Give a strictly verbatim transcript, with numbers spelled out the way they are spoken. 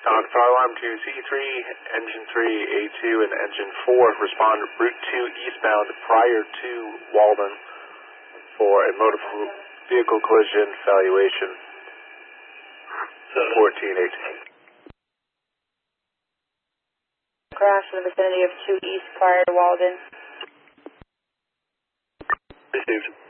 On fire alarm to C three, engine three, A two, and engine four, respond route two eastbound prior to Walden for a motor vehicle collision evaluation. fourteen eighteen. Crash in the vicinity of two east prior to Walden. Received.